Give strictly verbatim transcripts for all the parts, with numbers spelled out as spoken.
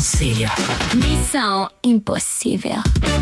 conselho. Missão impossível.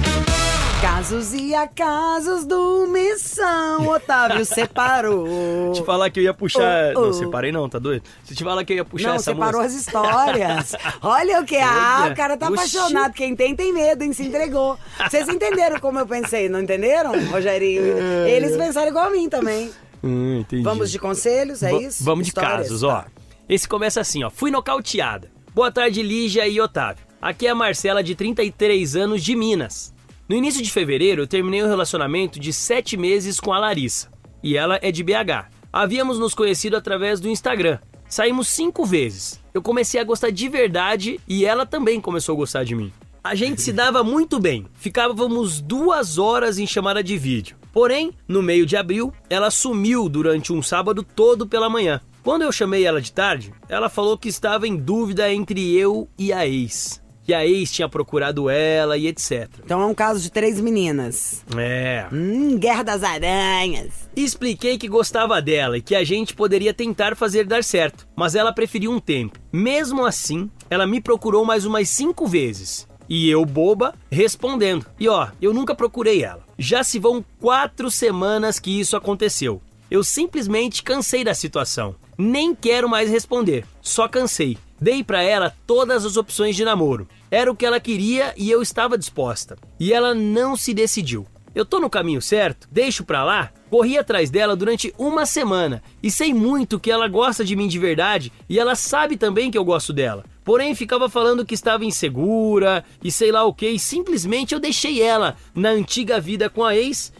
Casos e acasos do Missão. Otávio separou. Te falar que eu ia puxar... Oh, oh. Não, separei não, tá doido? Se te falar que eu ia puxar Não, essa separou música... as histórias. Olha o que é. Ah, o cara tá Oxi. apaixonado. Quem tem, tem medo, hein? Se entregou. Vocês entenderam como eu pensei, não entenderam, Rogerinho? Eles pensaram igual a mim também. Hum, entendi. Vamos de conselhos, é Va- isso? Vamos de Histórias? casos, ó. Esse começa assim, ó. Fui nocauteada. Boa tarde, Lígia e Otávio. Aqui é a Marcela, de trinta e três anos, de Minas. No início de fevereiro, eu terminei um relacionamento de sete meses com a Larissa. E ela é de B H. Havíamos nos conhecido através do Instagram. Saímos cinco vezes. Eu comecei a gostar de verdade e ela também começou a gostar de mim. A gente se dava muito bem. Ficávamos duas horas em chamada de vídeo. Porém, no meio de abril, ela sumiu durante um sábado todo pela manhã. Quando eu chamei ela de tarde, ela falou que estava em dúvida entre eu e a ex. Que a ex tinha procurado ela e etcétera. Então é um caso de três meninas. É. Hum, Guerra das Aranhas. Expliquei que gostava dela e que a gente poderia tentar fazer dar certo, mas ela preferiu um tempo. Mesmo assim, ela me procurou mais umas cinco vezes. E eu, boba, respondendo. E ó, eu nunca procurei ela. Já se vão quatro semanas que isso aconteceu. Eu simplesmente cansei da situação. Nem quero mais responder. Só cansei. Dei pra ela todas as opções de namoro. Era o que ela queria e eu estava disposta. E ela não se decidiu. Eu tô no caminho certo? Deixo pra lá? Corri atrás dela durante uma semana e sei muito que ela gosta de mim de verdade e ela sabe também que eu gosto dela. Porém, ficava falando que estava insegura e sei lá o que, e simplesmente eu deixei ela na antiga vida com a ex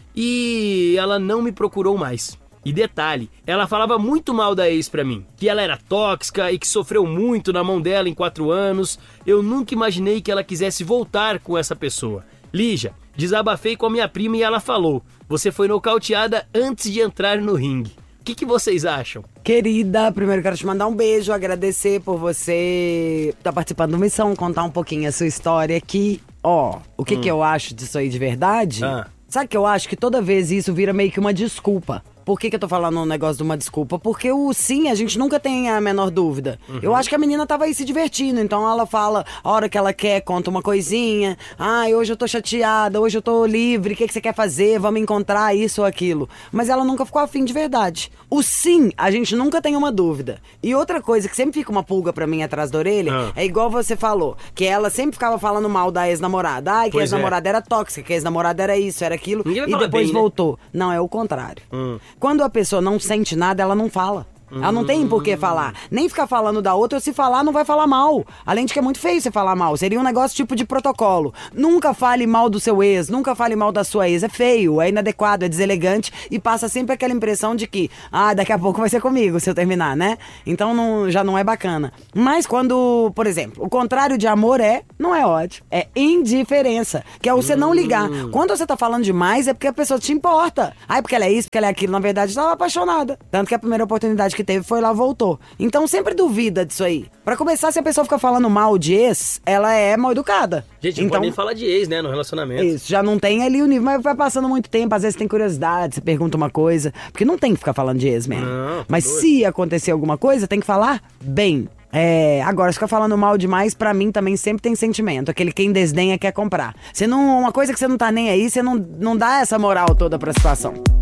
e ela não me procurou mais. E detalhe, ela falava muito mal da ex pra mim, que ela era tóxica e que sofreu muito na mão dela em quatro anos. Eu nunca imaginei que ela quisesse voltar com essa pessoa. Lígia, desabafei com a minha prima e ela falou: você foi nocauteada antes de entrar no ringue. O que, que vocês acham? Querida, primeiro quero te mandar um beijo, agradecer por você estar participando do Missão, contar um pouquinho a sua história aqui. Ó, o que, hum. que eu acho disso aí de verdade? Ah. Sabe que eu acho que toda vez isso vira meio que uma desculpa. Por que que eu tô falando um negócio de uma desculpa? Porque o sim, a gente nunca tem a menor dúvida. Uhum. Eu acho que a menina tava aí se divertindo, então ela fala a hora que ela quer, conta uma coisinha. Ah, hoje eu tô chateada, hoje eu tô livre, o que que você quer fazer? Vamos encontrar isso ou aquilo. Mas ela nunca ficou afim de verdade. O sim, a gente nunca tem uma dúvida. E outra coisa que sempre fica uma pulga pra mim atrás da orelha, ah. é igual você falou, que ela sempre ficava falando mal da ex-namorada. Ai, que a ex-namorada é. era tóxica, que a ex-namorada era isso, era aquilo. E depois bem, voltou. Né? Não, é o contrário. Hum. Quando a pessoa não sente nada, ela não fala. Ela não tem por que falar. Nem ficar falando da outra, ou se falar, não vai falar mal. Além de que é muito feio você falar mal. Seria um negócio tipo de protocolo. Nunca fale mal do seu ex, nunca fale mal da sua ex. É feio, é inadequado, é deselegante e passa sempre aquela impressão de que, ah, daqui a pouco vai ser comigo se eu terminar, né? Então não, já não é bacana. Mas quando, por exemplo, o contrário de amor é, não é ódio, é indiferença. Que é você não ligar. Quando você tá falando demais, é porque a pessoa te importa. Ah, é porque ela é isso, porque ela é aquilo. Na verdade, ela tava apaixonada. Tanto que a primeira oportunidade que que teve foi lá, voltou. Então sempre duvida disso aí. Pra começar, se a pessoa fica falando mal de ex, ela é mal educada. Gente, não então, pode nem falar de ex, né, no relacionamento. Isso, já não tem ali o nível, mas vai passando muito tempo, às vezes tem curiosidade, você pergunta uma coisa, porque não tem que ficar falando de ex mesmo. Não, mas doido. Se acontecer alguma coisa, tem que falar bem. É, agora, se ficar falando mal demais, pra mim também sempre tem sentimento. Aquele quem desdenha quer comprar. Você não, uma coisa que você não tá nem aí, você não, não dá essa moral toda pra situação.